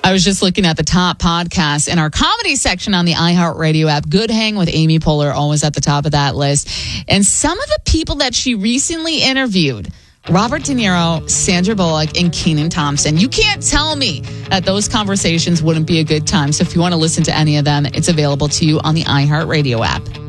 I was just looking at the top podcasts in our comedy section on the iHeartRadio app. Good Hang with Amy Poehler, always at the top of that list. And some of the people that she recently interviewed, Robert De Niro, Sandra Bullock, and Kenan Thompson. You can't tell me that those conversations wouldn't be a good time. So if you want to listen to any of them, it's available to you on the iHeartRadio app.